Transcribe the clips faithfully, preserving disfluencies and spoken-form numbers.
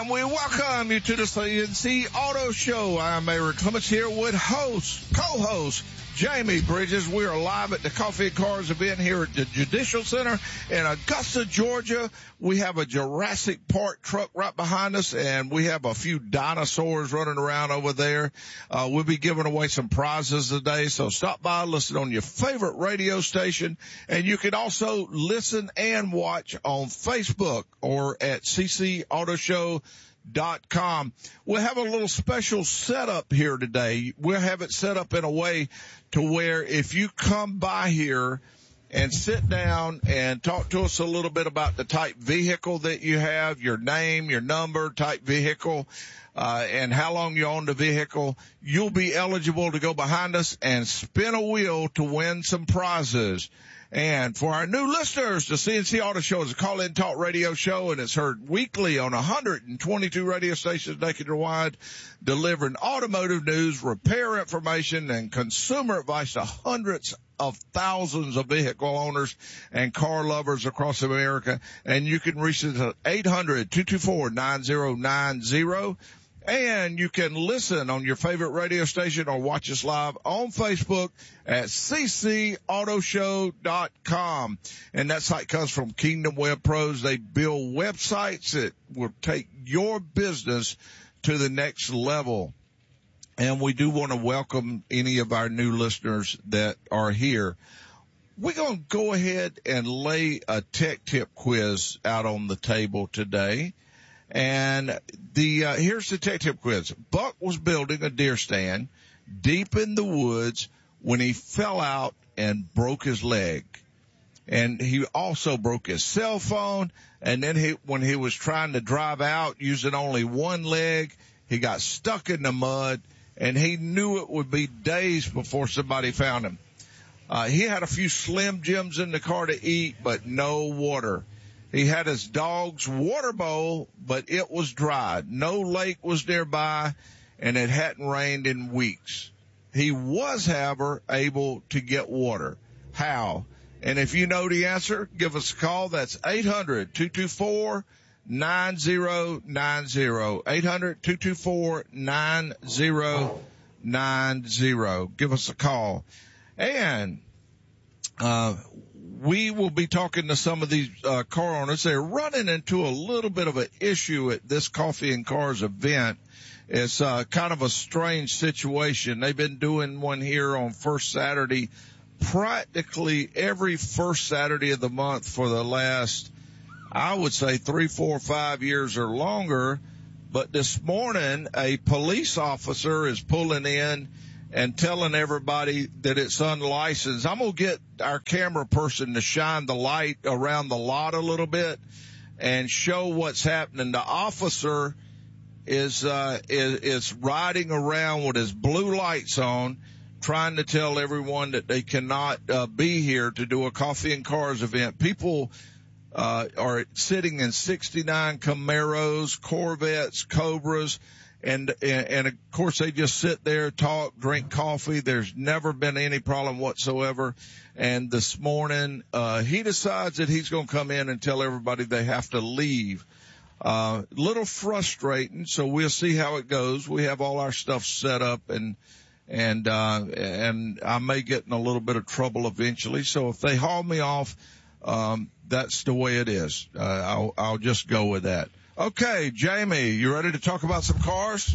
And we welcome you to the C N C Auto Show. I'm Eric Clements here with host, co-host Jamie Bridges. We are live at the Coffee and Cars event here at the Judicial Center in Augusta, Georgia. We have a Jurassic Park truck right behind us, and we have a few dinosaurs running around over there. Uh, we'll be giving away some prizes today, so stop by, listen on your favorite radio station, and you can also listen and watch on Facebook or at c c auto show dot com. We'll have a little special setup here today. We'll have it set up in a way to where if you come by here and sit down and talk to us a little bit about the type vehicle that you have, your name, your number, type vehicle, uh, and how long you own the vehicle, you'll be eligible to go behind us and spin a wheel to win some prizes. And for our new listeners, the C N C Auto Show is a call-in talk radio show, and it's heard weekly on one hundred twenty-two radio stations nationwide, delivering automotive news, repair information, and consumer advice to hundreds of thousands of vehicle owners and car lovers across America. And you can reach us at eight hundred, two two four, nine zero nine zero. And you can listen on your favorite radio station or watch us live on Facebook at c c auto show dot com. And that site comes from Kingdom Web Pros. They build websites that will take your business to the next level. And we do want to welcome any of our new listeners that are here. We're going to go ahead and lay a tech tip quiz out on the table today. And the, uh, here's the tech tip quiz. Buck was building a deer stand deep in the woods when he fell out and broke his leg. And he also broke his cell phone. And then he, when he was trying to drive out using only one leg, he got stuck in the mud, and he knew it would be days before somebody found him. Uh, he had a few Slim Jims in the car to eat, but no water. He had his dog's water bowl, but it was dry. No lake was nearby, and it hadn't rained in weeks. He was, however, able to get water. How? And if you know the answer, give us a call. That's eight hundred, two two four, nine zero nine zero. eight hundred, two two four, nine zero nine zero. Give us a call. And uh we will be talking to some of these uh, car owners. They're running into a little bit of an issue at this Coffee and Cars event. It's uh, kind of a strange situation. They've been doing one here on first Saturday, practically every first Saturday of the month for the last, I would say, three, four, five years or longer. But this morning, a police officer is pulling in and telling everybody that it's unlicensed. I'm going to get our camera person to shine the light around the lot a little bit and show what's happening. The officer is, uh, is, is riding around with his blue lights on, trying to tell everyone that they cannot, uh, be here to do a Coffee and Cars event. People, uh, are sitting in sixty-nine Camaros, Corvettes, Cobras, And, and, and of course they just sit there, talk, drink coffee. There's never been any problem whatsoever. And this morning, uh, he decides that he's going to come in and tell everybody they have to leave. Uh, little frustrating. So we'll see how it goes. We have all our stuff set up, and, and, uh, and I may get in a little bit of trouble eventually. So if they haul me off, um, that's the way it is. Uh, I'll, I'll just go with that. Okay, Jamie, you ready to talk about some cars?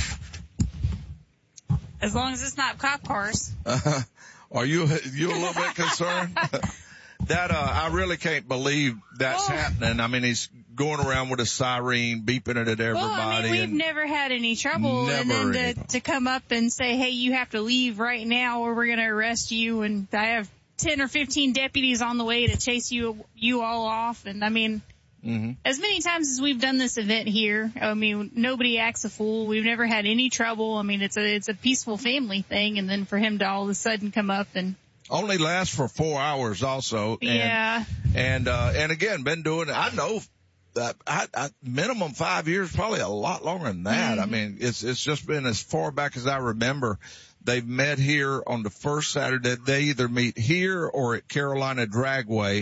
As long as it's not cop cars. Uh, are you you a little bit concerned? that uh, I really can't believe that's well, happening. I mean, he's going around with a siren, beeping it at everybody. Well, I mean, we've never had any trouble, and then to, to come up and say, "Hey, you have to leave right now, or we're going to arrest you." And I have ten or fifteen deputies on the way to chase you you all off, and I mean. Mm-hmm. As many times as we've done this event here, I mean, nobody acts a fool. We've never had any trouble. I mean, it's a it's a peaceful family thing, and then for him to all of a sudden come up and only lasts for four hours, also. And, yeah. And uh, and again, been doing. I know that I, I, minimum five years, probably a lot longer than that. Mm-hmm. I mean, it's it's just been as far back as I remember. They've met here on the first Saturday. They either meet here or at Carolina Dragway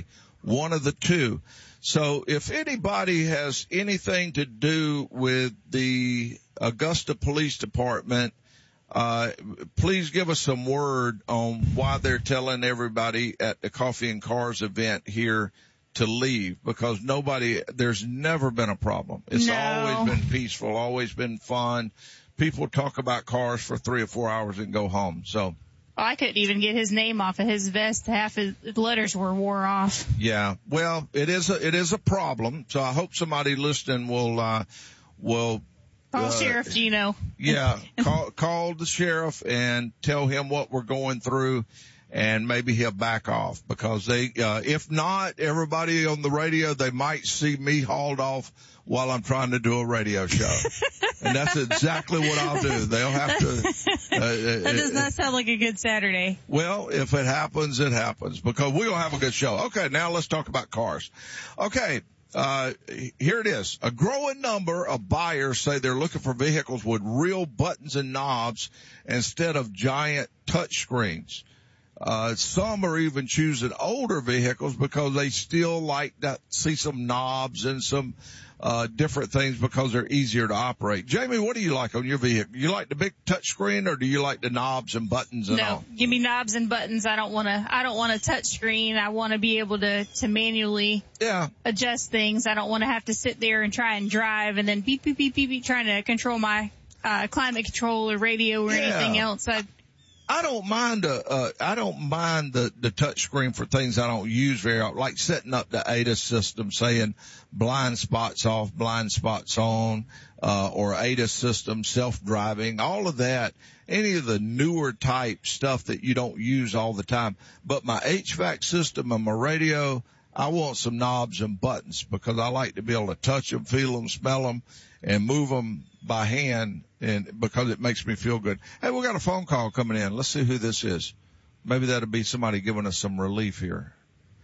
one of the two. So if anybody has anything to do with the Augusta Police Department, uh, please give us some word on why they're telling everybody at the Coffee and Cars event here to leave, because nobody, there's never been a problem. It's no. always been peaceful, always been fun. People talk about cars for three or four hours and go home. So. Well, I couldn't even get his name off of his vest. Half his letters were wore off. Yeah. Well, it is a, it is a problem. So I hope somebody listening will, uh, will, Call uh, Sheriff Gino. Yeah. Call, call the sheriff and tell him what we're going through, and maybe he'll back off, because they, uh, if not, everybody on the radio, they might see me hauled off while I'm trying to do a radio show. And that's exactly what I'll do. They'll have to. Uh, that does not sound like a good Saturday. Well, if it happens, it happens, because we'll have a good show. Okay, now let's talk about cars. Okay, uh, here it is. A growing number of buyers say they're looking for vehicles with real buttons and knobs instead of giant touch screens. Uh, some are even choosing older vehicles because they still like to see some knobs and some, uh, different things because they're easier to operate. Jamie, what do you like on your vehicle? You like the big touch screen, or do you like the knobs and buttons and no, all? Give me knobs and buttons. I don't want to, I don't want a touch screen. I want to be able to, to manually yeah. adjust things. I don't want to have to sit there and try and drive and then beep, beep, beep, beep, beep, trying to control my, uh, climate control or radio or yeah. anything else. I, I don't mind uh, uh I don't mind the the touch screen for things I don't use very often, like setting up the A D A S system, saying blind spots off, blind spots on, uh or A D A S system, self-driving, all of that, any of the newer type stuff that you don't use all the time. But my H V A C system and my radio, I want some knobs and buttons, because I like to be able to touch them, feel them, smell them, and move them by hand, and because it makes me feel good. Hey, we got a phone call coming in. Let's see who this is. Maybe that'll be somebody giving us some relief here.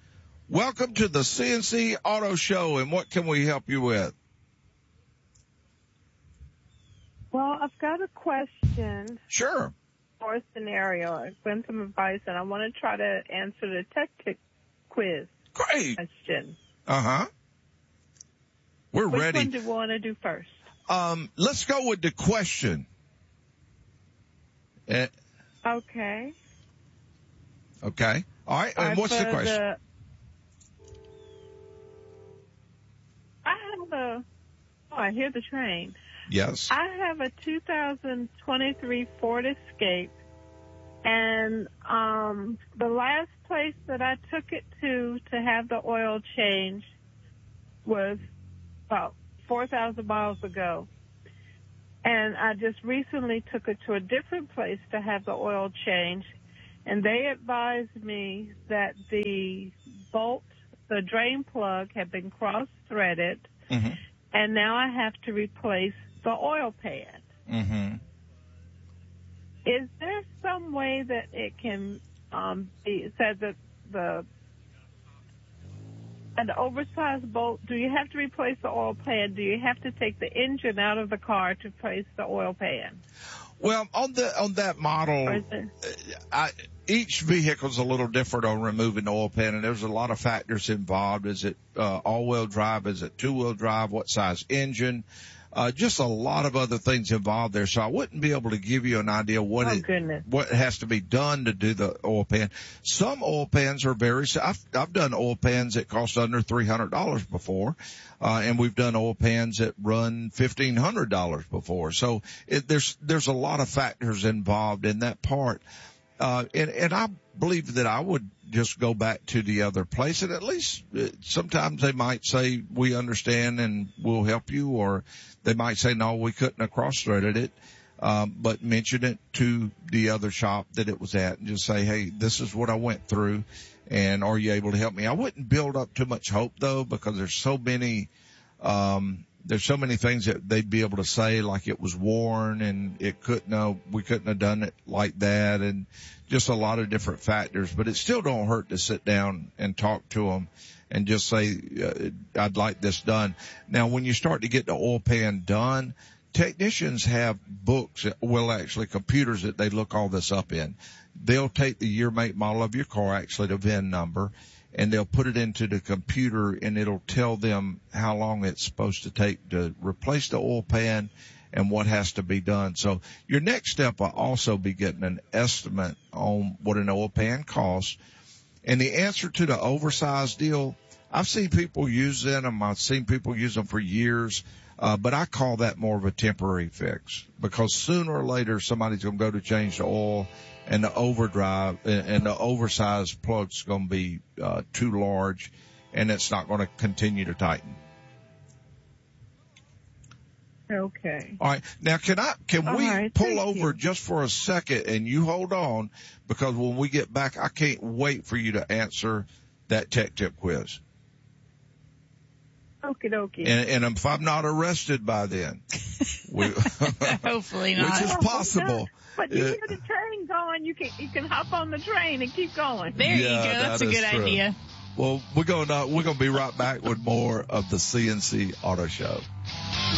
Welcome to the C N C Auto Show, and what can we help you with? Well, I've got a question. Sure. Or a scenario. I've been some advice, and I want to try to answer the tech tick quiz. Great. Question. Uh-huh. We're Which ready. Which one do you want to do first? Um, let's go with the question. Uh, okay. Okay. All right. And right, what's the question? The, I have a, oh, I hear the train. Yes. I have a two thousand twenty-three Ford Escape, and um, the last place that I took it to to have the oil change was about four thousand miles ago. And I just recently took it to a different place to have the oil change, and they advised me that the bolt, the drain plug, had been cross-threaded, mm-hmm. and now I have to replace the oil pan. Mm-hmm. Is there some way that it can um, be said that the an oversized bolt, do you have to replace the oil pan? Do you have to take the engine out of the car to replace the oil pan? Well, on the on that model, I, each vehicle's a little different on removing the oil pan, and there's a lot of factors involved. Is it uh, all-wheel drive? Is it two-wheel drive? What size engine? Uh, just a lot of other things involved there. So I wouldn't be able to give you an idea what oh, it, goodness. what has to be done to do the oil pan. Some oil pans are very, I've, I've done oil pans that cost under three hundred dollars before. Uh, and we've done oil pans that run fifteen hundred dollars before. So it, there's, there's a lot of factors involved in that part. Uh, and, and I believe that I would just go back to the other place, and at least uh, sometimes they might say, we understand and we'll help you, or they might say, no, we couldn't have cross-threaded it, um, but mention it to the other shop that it was at and just say, hey, this is what I went through, and are you able to help me? I wouldn't build up too much hope, though, because there's so many, um, there's so many things that they'd be able to say, like it was worn and it couldn't have, we couldn't have done it like that, and just a lot of different factors. But it still don't hurt to sit down and talk to them and just say, uh, I'd like this done. Now, when you start to get the oil pan done, technicians have books, well, actually computers that they look all this up in. They'll take the year, make, model of your car, actually the V I N number, and they'll put it into the computer, and it'll tell them how long it's supposed to take to replace the oil pan and what has to be done. So your next step will also be getting an estimate on what an oil pan costs. And the answer to the oversized deal, I've seen people use them. I've seen people use them for years. Uh, but I call that more of a temporary fix, because sooner or later somebody's going to go to change the oil, and the overdrive and the oversized plug's going to be uh, too large, and it's not going to continue to tighten. Okay. All right. Now, can I, can All we right, pull thank over you. just for a second, and you hold on, because when we get back, I can't wait for you to answer that tech tip quiz. Okie dokie. And, and if I'm not arrested by then, we, hopefully not. which is possible. But you Uh, hear the train going, you can you can hop on the train and keep going. There you Yeah, go. That's that a is good true. idea. Well, we're going to, we're going to be right back with more of the C N C Auto Show.